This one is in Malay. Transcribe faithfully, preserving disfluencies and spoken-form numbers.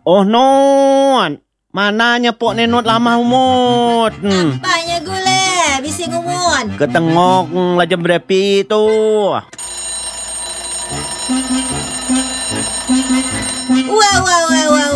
Oh, non. Mananya pok nenot lama umut. Hmm. Apanya gule? Bising umut. Ketengok lajam berepi tu. Wah, wah, wah, wah,